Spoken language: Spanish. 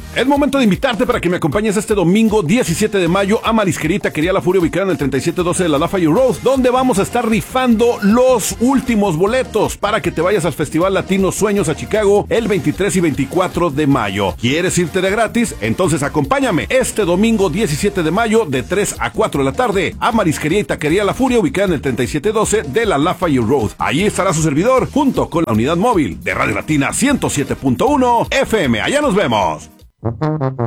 Es momento de invitarte para que me acompañes este domingo 17 de mayo a Marisquería y Taquería La Furia, ubicada en el 3712 de la Lafayette Road, donde vamos a estar rifando los últimos boletos para que te vayas al Festival Latino Sueños a Chicago el 23 y 24 de mayo. ¿Quieres irte de gratis? Entonces acompáñame este domingo 17 de mayo de 3 a 4 de la tarde a Marisquería y Taquería La Furia, ubicada en el 3712 de la Lafayette Road. Allí estará su servidor junto con la unidad móvil de Radio Latina 107.1 FM. Allá nos vemos.